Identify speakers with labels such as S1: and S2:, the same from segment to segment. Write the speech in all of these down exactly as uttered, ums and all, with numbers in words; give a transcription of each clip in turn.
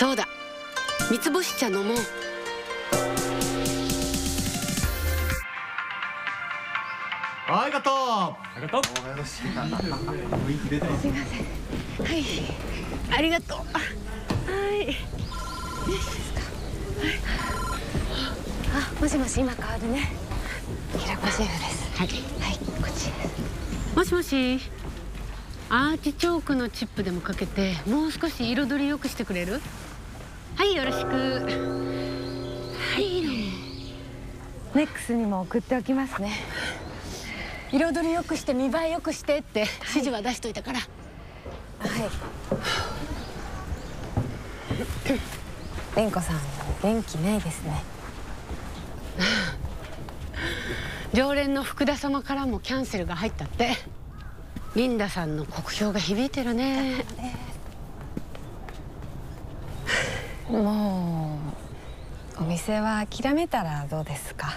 S1: そうだ、三つ星茶飲もう。
S2: ありがとう。
S3: ありがとう。
S1: すいません。はい、ありがとう。はい。よしですか。はい。あ、もしもし、今変わるね。平子シェフです。はい。はい、こっちです。もしもし。アーティチョークのチップでもかけて、もう少し彩り良くしてくれる？はい、よろしく。はい。
S4: ネックスにも送っておきますね。
S1: 彩り良くして見栄え良くしてって指示は出しといたから。はい。
S4: 蓮子さん元気ないですね。
S1: 常連の福田様からもキャンセルが入ったって。リンダさんの酷評が響いてるね。
S4: もうお店は諦めたらどうですか？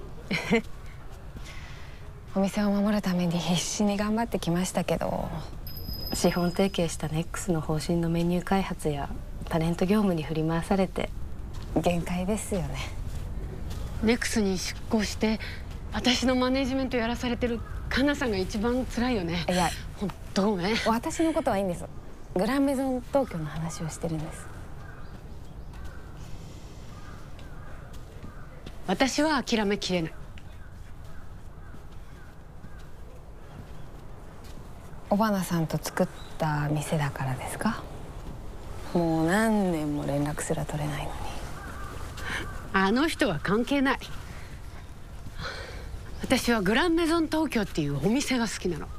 S4: お店を守るために必死に頑張ってきましたけど、資本提携したネックスの方針のメニュー開発やタレント業務に振り回されて限界ですよね。
S1: ネクスに出向して私のマネジメントやらされてるカナさんが一番辛いよね。
S4: いや、
S1: 本当ごめん。
S4: 私のことはいいんです。グランメゾン東京の話をしてるんです。
S1: 私は諦めきれない。
S4: 尾花さんと作った店だからですか？もう何年も連絡すら取れないのに。
S1: あの人は関係ない。私はグランメゾン東京っていうお店が好きなの。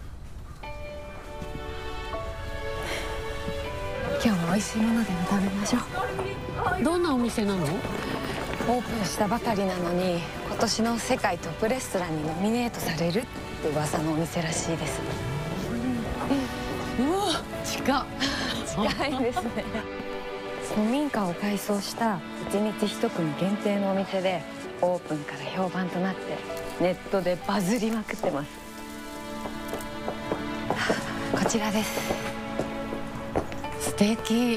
S4: 今日も美味しいものでも食べましょ
S1: う。どんなお店なの？
S4: オープンしたばかりなのに今年の世界トップレストランにノミネートされるって噂のお店らしいです。
S1: うん、うわ、近っ。
S4: 近いですね。古民家を改装した一日一組限定のお店でオープンから評判となってネットでバズりまくってます。こちらです。
S1: 素敵。はい。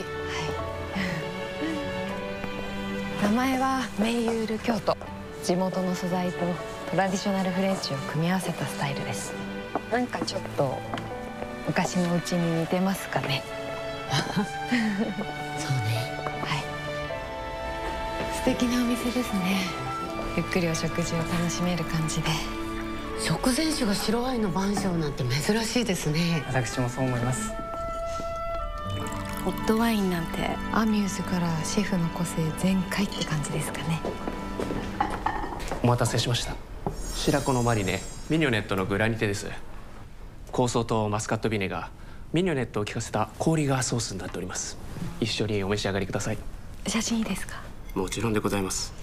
S4: 名前はメイユール京都。地元の素材とトラディショナルフレンチを組み合わせたスタイルです。なんかちょっと昔のうちに似てますかね。
S1: そうね。
S4: はい。素敵なお店ですね。ゆっくりお食事を楽しめる感じで。
S1: 食前酒が白ワインの晩鐘なんて珍しいですね。
S3: 私もそう思います。
S4: ホットワインなんてアミューズからシェフの個性全開って感じですかね。
S5: お待たせしました。白子のマリネ、ミニョネットのグラニテです。香草とマスカットビネガー、ミニョネットを効かせた氷ガーソースになっております。一緒にお召し上がりください。
S4: 写真いいですか？
S5: もちろんでございます。